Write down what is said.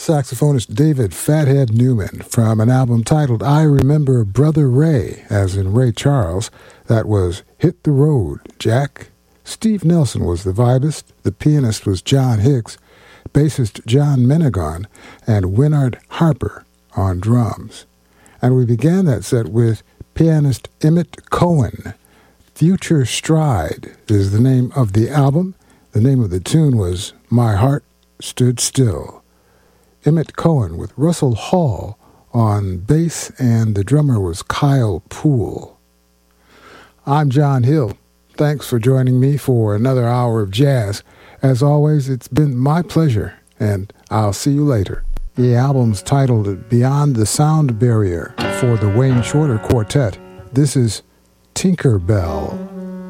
saxophonist David Fathead Newman from an album titled I Remember Brother Ray, as in Ray Charles. That was Hit the Road, Jack. Steve Nelson was the vibist, the pianist was John Hicks, bassist John Menegon, and Winard Harper on drums. And we began that set with pianist Emmett Cohen. Future Stride is the name of the album. The name of the tune was My Heart Stood Still. Emmett Cohen with Russell Hall on bass, and the drummer was Kyle Poole. I'm John Hill. Thanks for joining me for another hour of jazz. As always, it's been my pleasure, and I'll see you later. The album's titled Beyond the Sound Barrier for the Wayne Shorter Quartet. This is Tinker Bell.